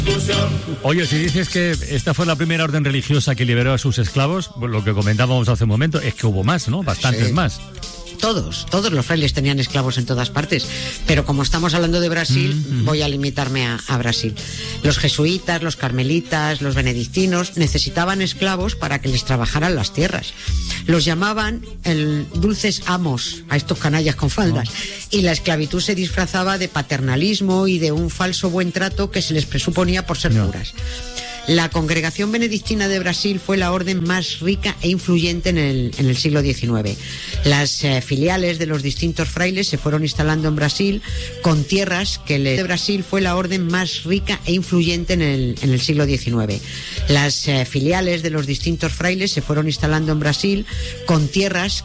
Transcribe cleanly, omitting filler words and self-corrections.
Oye, si dices que esta fue la primera orden religiosa que liberó a sus esclavos, pues lo que comentábamos hace un momento es que hubo más, ¿no? Bastantes Sí. más. Todos los frailes tenían esclavos en todas partes, pero como estamos hablando de Brasil, voy a limitarme a Brasil. Los jesuitas, los carmelitas, los benedictinos necesitaban esclavos para que les trabajaran las tierras. Los llamaban dulces amos a estos canallas con faldas, y la esclavitud se disfrazaba de paternalismo y de un falso buen trato que se les presuponía por ser curas. La Congregación Benedictina de Brasil fue la orden más rica e influyente en el siglo XIX. Las filiales de los distintos frailes se fueron instalando en Brasil con tierras que de Brasil fue la orden más rica e influyente en el siglo XIX. Las filiales de los distintos frailes se fueron instalando en Brasil con tierras